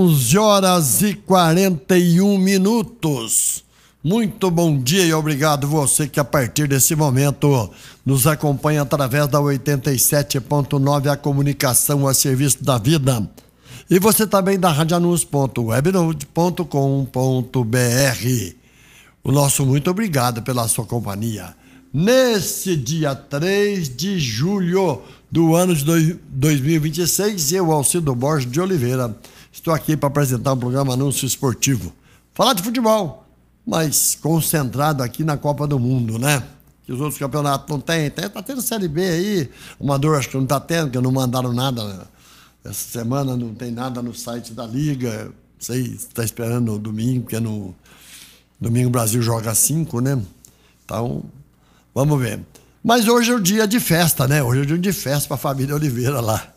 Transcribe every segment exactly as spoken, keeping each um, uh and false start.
onze horas e quarenta e um minutos. Muito bom dia e obrigado você que a partir desse momento nos acompanha através da oitenta e sete ponto nove, a comunicação a serviço da vida. E você também da radianus ponto webnode ponto com ponto br. O nosso muito obrigado pela sua companhia. Nesse dia três de julho do ano de dois mil e vinte e seis, eu, Alcido Borges de Oliveira, estou aqui para apresentar um programa Anúncio Esportivo. Falar de futebol, mas concentrado aqui na Copa do Mundo, né? Que os outros campeonatos não tem. Tem tá tendo Série B aí, o Amador acho que não tá tendo, que não mandaram nada. Essa semana não tem nada no site da Liga. Não sei se está esperando no domingo, porque no domingo o Brasil joga cinco, né? Então, vamos ver. Mas hoje é o dia de festa, né? Hoje é o dia de festa para a família Oliveira lá.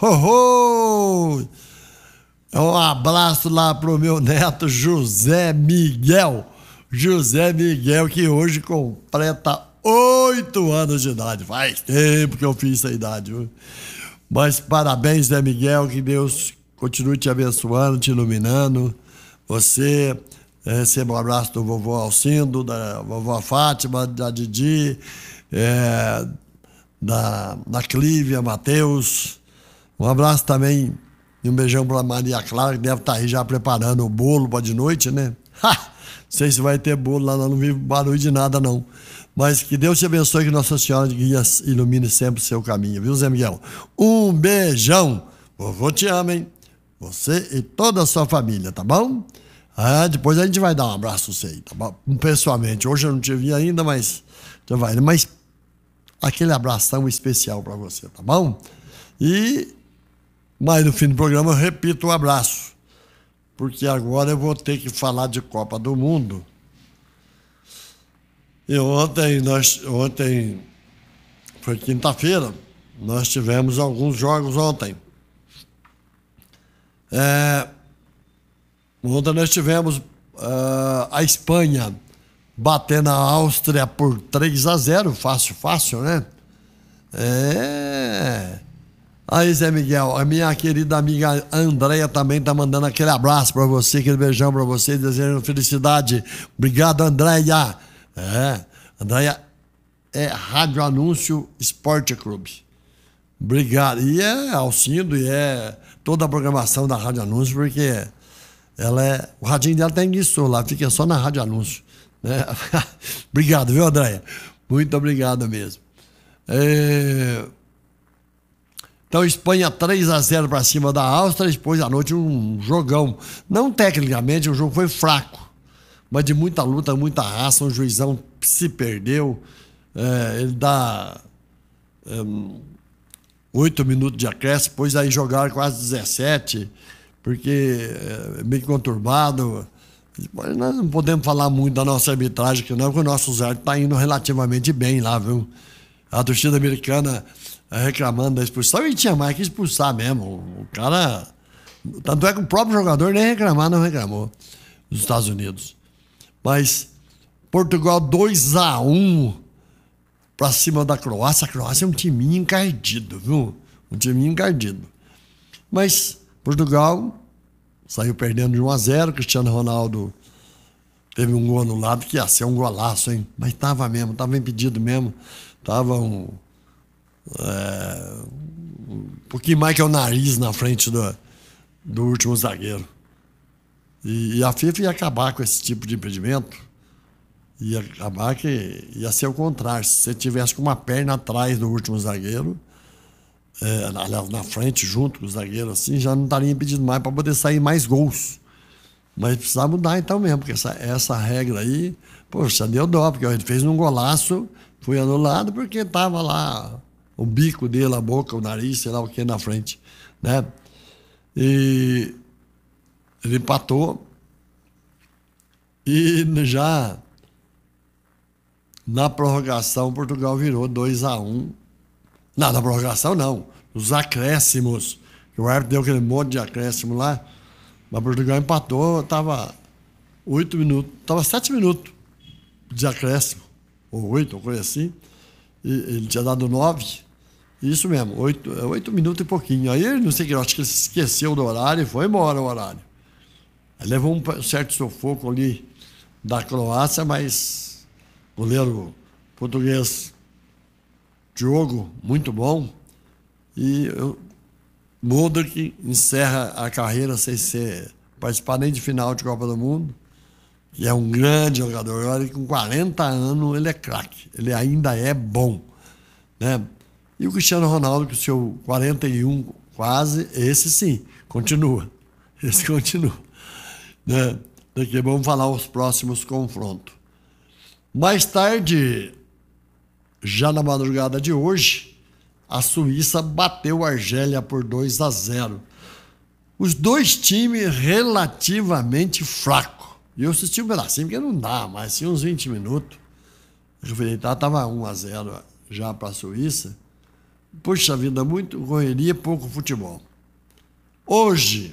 Ho, ho! Um abraço lá pro meu neto José Miguel. José Miguel, que hoje completa oito anos de idade. Faz tempo que eu fiz essa idade, viu? Mas parabéns, Zé Miguel, que Deus continue te abençoando, te iluminando. Você receba um abraço do vovô Alcindo, da vovó Fátima, da Didi, é, da, da Clívia, Matheus. Um abraço também e um beijão para Maria Clara, que deve estar aí já preparando o bolo para de noite, né? Ha! Não sei se vai ter bolo lá, não vi barulho de nada, não. Mas que Deus te abençoe, que Nossa Senhora guia, ilumine sempre o seu caminho, viu, Zé Miguel? Um beijão. Vovô te ama, hein? Você e toda a sua família, tá bom? Ah, depois a gente vai dar um abraço pra você aí, tá bom? Pessoalmente. Hoje eu não te vi ainda, mas já vai. Mas aquele abração especial para você, tá bom? E mas no fim do programa eu repito o abraço, porque agora eu vou ter que falar de Copa do Mundo. E ontem, nós, ontem foi quinta-feira, nós tivemos alguns jogos ontem. É, ontem nós tivemos uh, a Espanha batendo a Áustria por três a zero, fácil, fácil, né? É... Aí, Zé Miguel, a minha querida amiga Andréia também tá mandando aquele abraço para você, aquele beijão para você, desejando felicidade. Obrigado, Andréia. É, Andréia é Rádio Anúncio Esporte Clube. Obrigado. E é Alcindo, e é toda a programação da Rádio Anúncio, porque ela é, o radinho dela tem isso lá, fica só na Rádio Anúncio, né? Obrigado, viu, Andréia? Muito obrigado mesmo. É... Então, Espanha três a zero para cima da Áustria, depois à noite um jogão. Não tecnicamente, o jogo foi fraco, mas de muita luta, muita raça. Um juizão se perdeu. É, ele dá oito um, minutos de acréscimo, depois aí jogaram quase dezessete, porque é meio conturbado. Mas nós não podemos falar muito da nossa arbitragem aqui não, porque o nosso Zé está indo relativamente bem lá, viu? A torcida americana reclamando da expulsão, e tinha mais que expulsar mesmo. O cara... Tanto é que o próprio jogador nem reclamar, não reclamou, dos Estados Unidos. Mas Portugal dois a um para cima da Croácia. A Croácia é um timinho encardido, viu? Um timinho encardido. Mas Portugal saiu perdendo de um a zero. Cristiano Ronaldo teve um gol anulado, que ia ser um golaço, hein? Mas tava mesmo, tava impedido mesmo. Tava um... É, um pouquinho mais que o nariz na frente do, do último zagueiro. E, e a FIFA ia acabar com esse tipo de impedimento. Ia acabar que ia ser o contrário. Se você tivesse com uma perna atrás do último zagueiro, é, na, na frente, junto com o zagueiro, assim, já não estaria impedido mais para poder sair mais gols. Mas precisava mudar então mesmo, porque essa, essa regra aí, poxa, deu dó, porque ele fez um golaço, foi anulado porque estava lá o bico dele, a boca, o nariz, sei lá o que na frente, né? E ele empatou e já na prorrogação Portugal virou dois a um. Não, na prorrogação não, os acréscimos, que o árbitro deu aquele monte de acréscimo lá, mas Portugal empatou, estava oito minutos, estava sete minutos de acréscimo, ou oito, ou coisa assim, e ele tinha dado nove. Isso mesmo, oito, oito minutos e pouquinho. Aí, não sei o que, eu acho que ele se esqueceu do horário e foi embora o horário. Levou um certo sufoco ali da Croácia, mas goleiro português Diogo, muito bom. E o Modric encerra a carreira sem ser, participar nem de final de Copa do Mundo, que é um grande jogador. Olha, com quarenta anos ele é craque, ele ainda é bom, né? E o Cristiano Ronaldo, com seu quarenta e um quase, esse sim, continua. Esse continua, né? Daqui vamos falar os próximos confrontos. Mais tarde, já na madrugada de hoje, a Suíça bateu a Argélia por dois a zero. Os dois times relativamente fracos. E eu assisti um pedacinho, porque não dá, mas tinha uns vinte minutos. Eu falei, tá, tava um a zero já para a Suíça. Puxa vida, muito correria, pouco futebol. Hoje,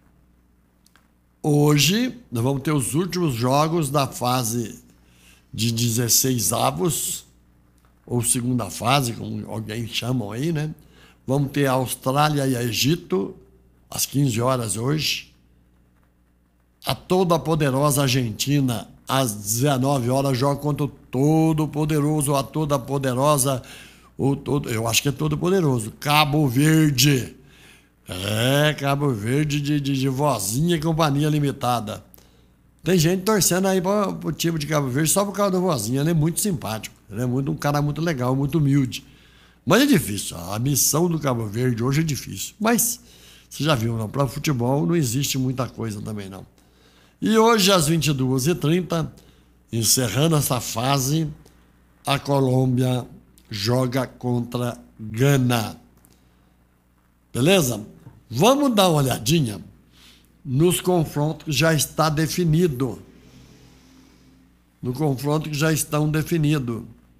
hoje, nós vamos ter os últimos jogos da fase de dezesseis avos, ou segunda fase, como alguém chamam aí, né? Vamos ter a Austrália e a Egito, às quinze horas hoje. A toda poderosa Argentina, às dezenove horas, joga contra o todo poderoso, a toda poderosa, o todo, eu acho que é todo poderoso, Cabo Verde. É, Cabo Verde de, de, de Vozinha e Companhia Limitada. Tem gente torcendo aí para o time de Cabo Verde só por causa do Vozinha. Ele é muito simpático, ele é muito, um cara muito legal, muito humilde. Mas é difícil, a missão do Cabo Verde hoje é difícil. Mas, você já viu, não? Para o futebol não existe muita coisa também, não. E hoje, às vinte e duas e trinta, encerrando essa fase, a Colômbia joga contra Gana. Beleza? Vamos dar uma olhadinha nos confrontos que já está definido. No confronto que já estão definidos.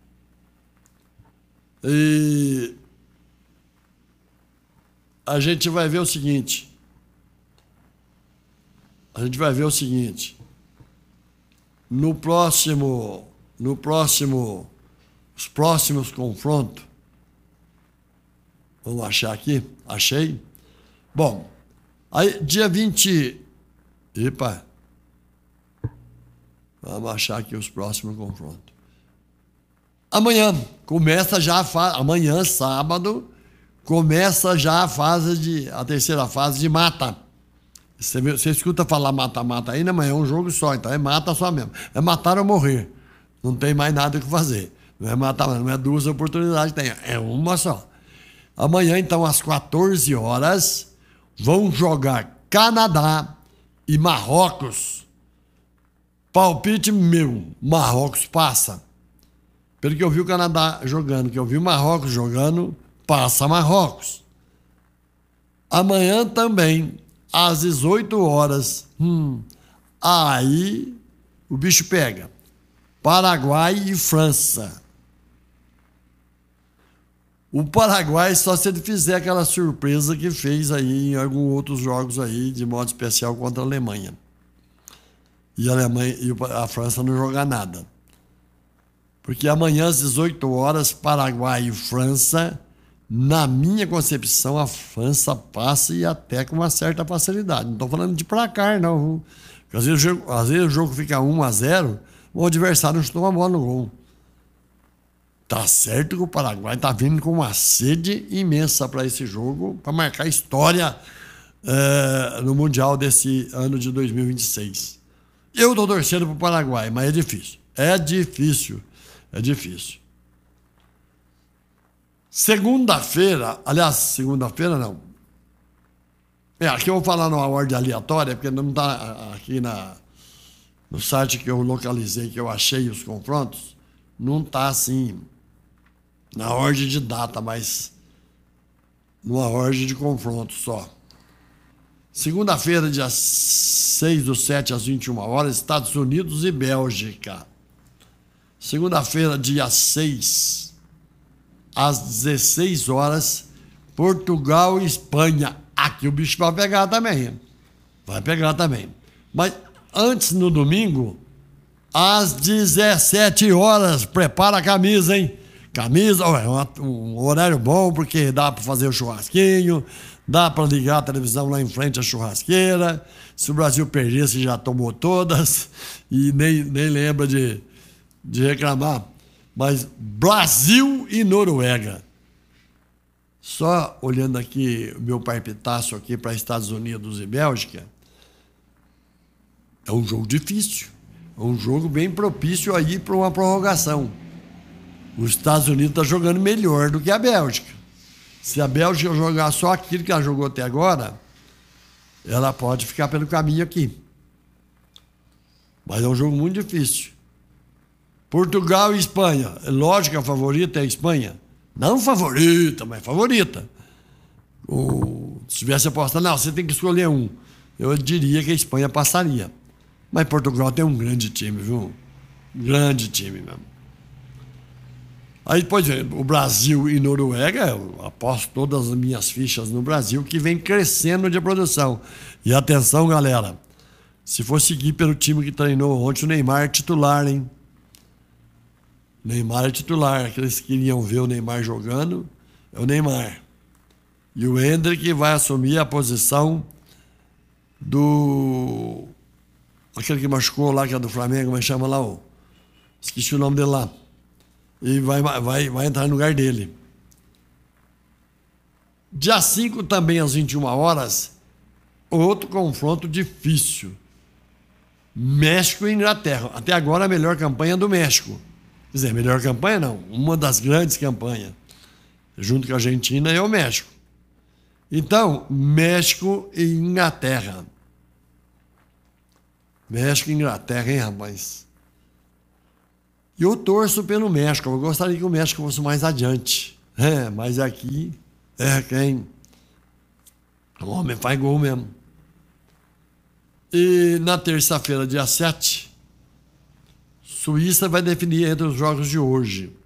E a gente vai ver o seguinte. A gente vai ver o seguinte. No próximo, no próximo, os próximos confrontos. Vamos achar aqui. Achei. Bom, aí dia vinte. Epa. Vamos achar aqui os próximos confrontos. Amanhã começa já a fase. Amanhã, sábado, começa já a fase de. A terceira fase de mata. Você, vê, você escuta falar mata-mata aí, né? Mas é um jogo só, então é mata só mesmo. É matar ou morrer. Não tem mais nada o que fazer. Não é matar, não é duas oportunidades que tem, é uma só. Amanhã, então, às quatorze horas, vão jogar Canadá e Marrocos. Palpite meu, Marrocos passa. Pelo que eu vi o Canadá jogando, que eu vi o Marrocos jogando, passa Marrocos. Amanhã também, às dezoito horas, hum, aí o bicho pega. Paraguai e França. O Paraguai só se ele fizer aquela surpresa que fez aí em alguns outros jogos aí, de modo especial contra a Alemanha. E a Alemanha e a França não jogar nada. Porque amanhã às dezoito horas, Paraguai e França, na minha concepção, a França passa e até com uma certa facilidade. Não estou falando de placar, não. Porque às vezes, o jogo, às vezes o jogo fica um a zero, o adversário não chutou uma bola no gol. Tá certo que o Paraguai está vindo com uma sede imensa para esse jogo, para marcar história é, no Mundial desse ano de dois mil e vinte e seis. Eu estou torcendo para o Paraguai, mas é difícil. É difícil. É difícil. Segunda-feira, aliás, segunda-feira não. É, aqui eu vou falar numa ordem aleatória, porque não está aqui na, no site que eu localizei, que eu achei os confrontos, não está assim na ordem de data, mas numa ordem de confronto só. Segunda-feira, dia seis do sete às vinte e uma horas, Estados Unidos e Bélgica. Segunda-feira, dia seis, às dezesseis horas, Portugal e Espanha. Aqui o bicho vai pegar também. Vai pegar também. Mas antes, no domingo, às dezessete horas, prepara a camisa, hein? Camisa, ó, é um horário bom, porque dá para fazer o churrasquinho, Dá para ligar a televisão lá em frente à churrasqueira. Se o Brasil perdesse, já tomou todas e nem, nem lembra de, de reclamar. Mas Brasil e Noruega. Só olhando aqui o meu palpitaço aqui para Estados Unidos e Bélgica, é um jogo difícil. É um jogo bem propício aí para uma prorrogação. Os Estados Unidos está jogando melhor do que a Bélgica. Se a Bélgica jogar só aquilo que ela jogou até agora, ela pode ficar pelo caminho aqui. Mas é um jogo muito difícil. Portugal e Espanha. É lógico que a favorita é a Espanha. Não favorita, mas favorita. O, se tivesse apostado, não, você tem que escolher um. Eu diria que a Espanha passaria. Mas Portugal tem um grande time, viu? Grande time mesmo. Aí, pois é, o Brasil e Noruega, eu aposto todas as minhas fichas no Brasil, que vem crescendo de produção. E atenção, galera, se for seguir pelo time que treinou ontem, o Neymar é titular, hein? Neymar é titular. Aqueles que queriam ver o Neymar jogando, é o Neymar. E o Endrick vai assumir a posição do... aquele que machucou lá, que é do Flamengo, mas chama lá o... esqueci o nome dele lá. E vai, vai, vai entrar no lugar dele. Dia cinco, também às vinte e uma horas, outro confronto difícil. México e Inglaterra. Até agora a melhor campanha do México. Quer dizer, melhor campanha não, uma das grandes campanhas. Junto com a Argentina é o México. Então, México e Inglaterra. México e Inglaterra, hein, rapaz? E eu torço pelo México. Eu gostaria que o México fosse mais adiante. É, mas aqui é quem? O homem faz gol mesmo. E na terça-feira, dia sete, Suíça vai definir entre os jogos de hoje.